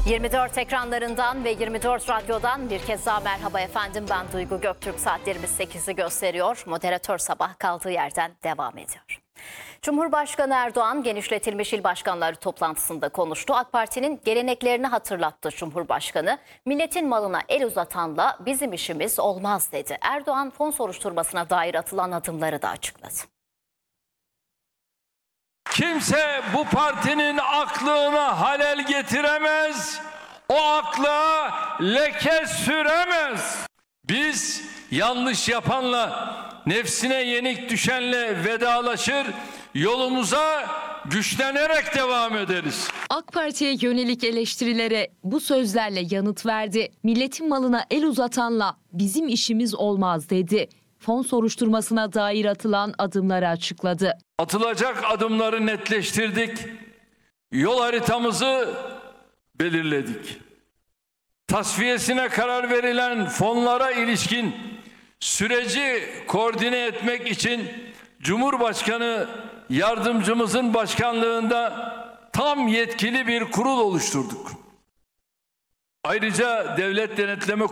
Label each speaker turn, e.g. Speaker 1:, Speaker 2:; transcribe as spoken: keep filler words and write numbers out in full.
Speaker 1: yirmi dört ekranlarından ve yirmi dört radyodan bir kez daha merhaba efendim. Ben Duygu Göktürk. Saatlerimiz sekizi gösteriyor. Moderatör sabah kaldığı yerden devam ediyor. Cumhurbaşkanı Erdoğan genişletilmiş il başkanları toplantısında konuştu. AK Parti'nin geleneklerini hatırlattı Cumhurbaşkanı. Milletin malına el uzatanla bizim işimiz olmaz dedi. Erdoğan fon soruşturmasına dair atılan adımları da açıkladı.
Speaker 2: Kimse bu partinin aklına halel getiremez, o akla leke süremez. Biz yanlış yapanla, nefsine yenik düşenle vedalaşır, yolumuza güçlenerek devam ederiz.
Speaker 3: AK Parti'ye yönelik eleştirilere bu sözlerle yanıt verdi. Milletin malına el uzatanla bizim işimiz olmaz dedi. Fon soruşturmasına dair atılan adımları açıkladı.
Speaker 2: Atılacak adımları netleştirdik. Yol haritamızı belirledik. Tasfiyesine karar verilen fonlara ilişkin süreci koordine etmek için Cumhurbaşkanı yardımcımızın başkanlığında tam yetkili bir kurul oluşturduk. Ayrıca Devlet Denetleme